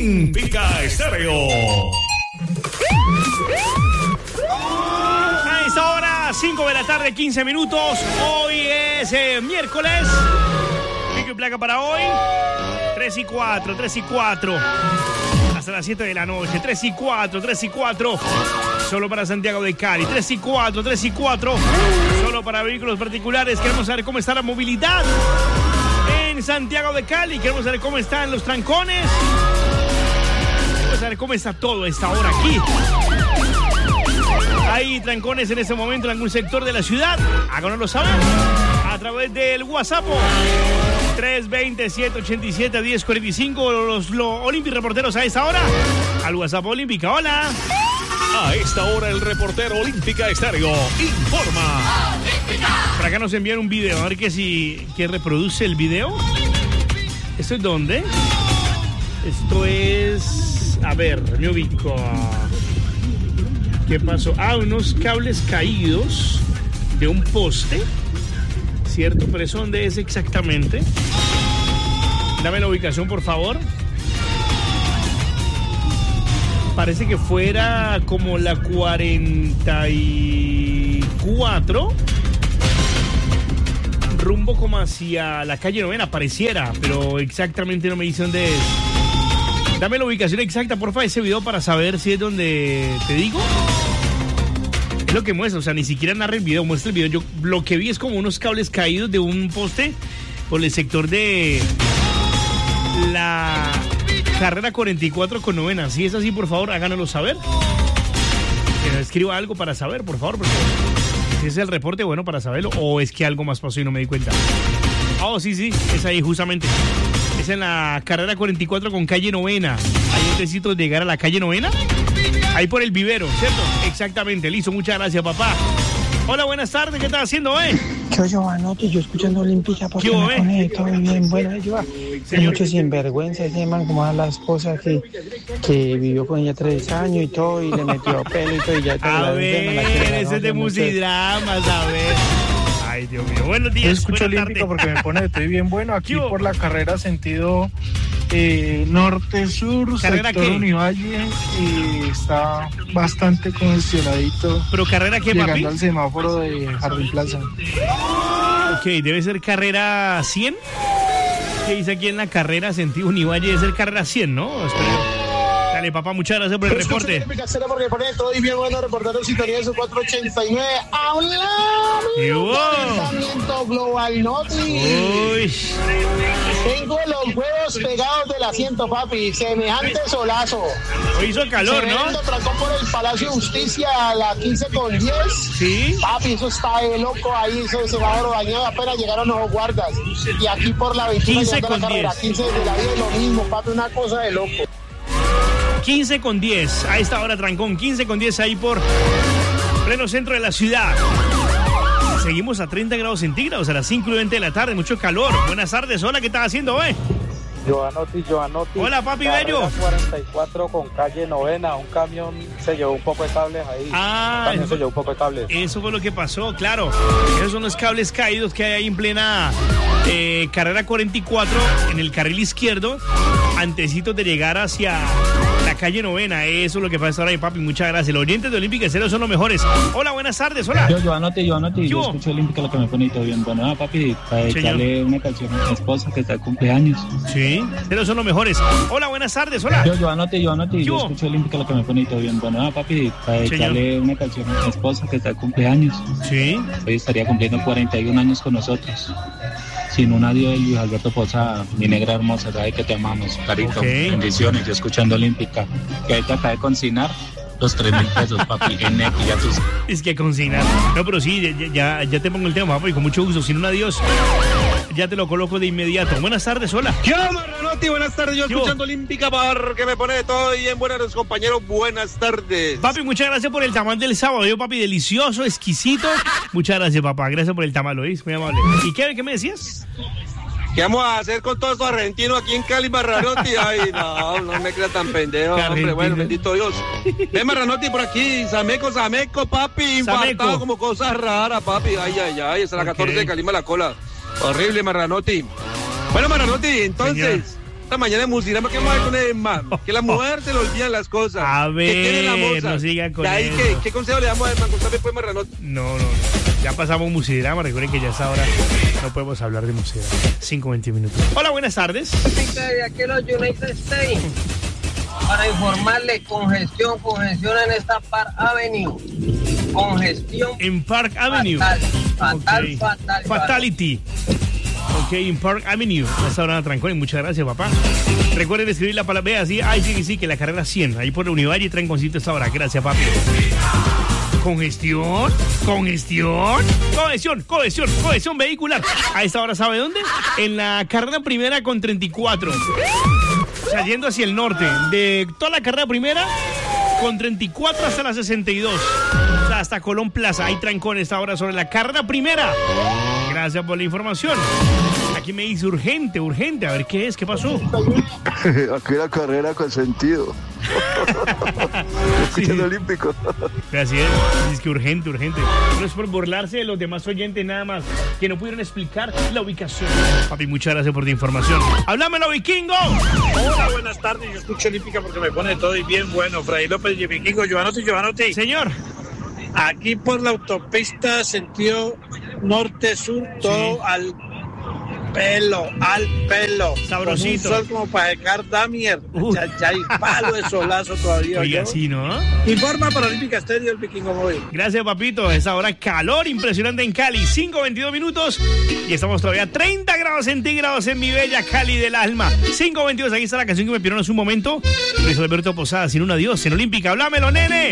Olímpica Estéreo. A esta hora, 5 de la tarde, 15 minutos. Hoy es miércoles. Pico y placa para hoy. 3 y 4. Hasta las 7 de la noche. 3 y 4. Solo para Santiago de Cali. 3 y 4. Solo para vehículos particulares. Queremos saber cómo está la movilidad en Santiago de Cali. Queremos saber cómo están los trancones. Queremos saber cómo está todo a esta hora aquí. Hay trancones en este momento en algún sector de la ciudad. Háganoslo saber a través del WhatsApp 320-787-1045. Los Olympic reporteros a esta hora. Al WhatsApp Olímpica. Hola. A esta hora el reportero Olímpica Estéreo informa. Por acá nos envían un video. A ver que reproduce el video. ¿Esto es dónde? Esto es... A ver, me ubico. ¿Qué pasó? Unos cables caídos de un poste. ¿Cierto? ¿Pero eso dónde es exactamente? Dame la ubicación, por favor. Parece que fuera como la 44. Rumbo como hacia la calle Novena, pareciera. Pero exactamente no me dice dónde es. Dame la ubicación exacta, porfa, de ese video para saber si es donde te digo. Es lo que muestra, o sea, ni siquiera narra el video, muestra el video. Yo lo que vi es como unos cables caídos de un poste por el sector de la carrera 44 con Novena. Si es así, por favor, háganoslo saber. Que nos escriba algo para saber, por favor, porque si es el reporte, bueno, para saberlo. O es que algo más pasó y no me di cuenta. Sí, es ahí justamente. Es en la carrera 44 con calle Novena. Hay un tecito de llegar a la calle Novena. Ahí por el vivero, ¿cierto? Exactamente, listo, muchas gracias, papá. Hola, buenas tardes, ¿qué estás haciendo, Yo anoto, yo escuchando Olímpica porque me pone todo bien. Bueno, yo mucho sinvergüenza ese man, como a la esposa que vivió con ella 3 años y todo, y le metió pelo y todo, y ya a ver, ese es de Musidramas, a ver. Ay, Dios mío, buenos días. Yo escucho Olímpica porque me pone de todo bien bueno. Aquí por la carrera sentido norte-sur, ¿Carrera sector qué? Univalle, y está bastante congestionadito. ¿Pero carrera qué, llegando papi? al semáforo de Jardín Plaza. Ok, debe ser carrera 100. ¿Qué dice aquí en la carrera sentido Univalle? Debe ser carrera 100, ¿no? Espera. Dale, papá, muchas gracias por el reporte. Porque pone todo y bien bueno, reportero sintonía de su 489. Pensamiento Global Noti. Uy. Tengo los huevos pegados del asiento, papi. Semejante solazo. Hoy hizo calor, ¿no? Tremendo trancón por el Palacio de Justicia a la 15:10. Sí. Papi, eso está de loco ahí. Ese semáforo dañado, apenas llegaron los guardas. Y aquí por la 21 llegando a la carrera 15 de la vida es lo mismo, papi. Una cosa de loco. 15:10, a esta hora trancón, 15:10 ahí por pleno centro de la ciudad. Seguimos a 30 grados centígrados a las 5:20 de la tarde, mucho calor. Buenas tardes, hola, ¿qué estás haciendo, Joanotti. Hola, papi bello. 44 con calle Novena, un camión se llevó un poco de cables ahí. Se llevó un poco de cables. Eso fue lo que pasó, claro. Esos son los cables caídos que hay ahí en plena carrera 44, en el carril izquierdo, antecitos de llegar hacia la calle Novena. Eso es lo que pasa ahora, papi, muchas gracias. Los oyentes de Olímpica Estéreo son los mejores. Hola, buenas tardes, hola. Yo escucho Olímpica, lo que me pone todo bien. Bueno, papi, para dedicarle una canción a mi esposa que está de cumpleaños. Sí, pero son los mejores. Hola, buenas tardes, hola. Yo escucho Olímpica, lo que me pone todo bien. Bueno, papi, para dedicarle una canción a mi esposa que está de cumpleaños. Sí. Hoy estaría cumpliendo 41 años con nosotros. Sin un adiós de Luis Alberto Posada, mi negra hermosa, sabe que te amamos, carito. Okay. Bendiciones, yo escuchando Olímpica. Que ahí te acabé de consignar los 3.000 pesos, papi, en X, ya tú. Es que consignar. No, pero sí, ya te pongo el tema, papi, con mucho gusto. Sin un adiós, ya te lo coloco de inmediato. Buenas tardes, hola. ¿Qué onda, Marranotti? Buenas tardes, yo escuchando Olímpica porque me pone de todo bien. Buenas, compañeros, buenas tardes. Papi, muchas gracias por el tamal del sábado. Yo, papi, delicioso, exquisito. Muchas gracias, papá. Gracias por el tamal, lo ¿oís? Muy amable. ¿Y qué me decías? ¿Qué vamos a hacer con todos estos argentinos aquí en Cali, Marranotti? Ay, no me crea tan pendejo, hombre. Bueno, bendito Dios. Ven, Marranotti, por aquí. Sameco, papi. Infartado como cosas raras, papi. Ay. Esa es la 14 de Calima la cola. Horrible, Marranotti. Bueno, Marranotti, entonces, esta mañana en Musirama, ¿qué vamos a ver con el man? Que la mujer se le olvidan las cosas. A ver, que tiene la moza. no siga con ahí eso. ¿Qué consejo le damos a Edman? Contame pues, Marranotti. No. Ya pasamos Musidrama, recuerden que ya es ahora. No podemos hablar de Musidrama. 5:20 minutos. Hola, buenas tardes. De aquí los United States. Para informarle, congestión en esta Park Avenue. Congestión. En Park Avenue. Fatal. Fatality. Ok, en Park Avenue. A esta hora de trancón. Muchas gracias, papá. Recuerden escribir la palabra. Vea, sí, que la carrera 100. Ahí por la Univalle y Tranconcito a esta hora. Gracias, papi. Congestión vehicular. A esta hora, ¿sabe dónde? En la carrera primera con 34. O sea, yendo hacia el norte. De toda la carrera primera con 34 hasta la 62. O sea, hasta Colón Plaza. Hay trancón a esta hora sobre la carrera primera. Gracias por la información. Aquí me dice urgente. A ver, ¿qué es? ¿Qué pasó? Aquí la carrera con sentido. Escuchando olímpico. Así es que urgente. No es por burlarse de los demás oyentes nada más, que no pudieron explicar la ubicación. Papi, muchas gracias por tu información. ¡Háblamelo, Vikingo! Hola, buenas tardes. Yo escucho olímpica porque me pone todo y bien bueno. Fray López y Vikingo, Giovanotti. Señor. Aquí por la autopista, sentido norte-sur, todo al pelo. Sabrosito. Con un sol como para dejar Damier. Chachay, palo de solazo todavía. Oiga, sí, ¿no? Informa para Olímpica Estéreo, el Vikingo Móvil. Gracias, papito. Es ahora calor impresionante en Cali. 5:22 minutos. Y estamos todavía 30 grados centígrados en mi bella Cali del alma. 5:22. Aquí está la canción que me pidieron hace un momento. Luis Alberto Posada, sin un adiós en Olímpica. ¡Háblamelo, nene!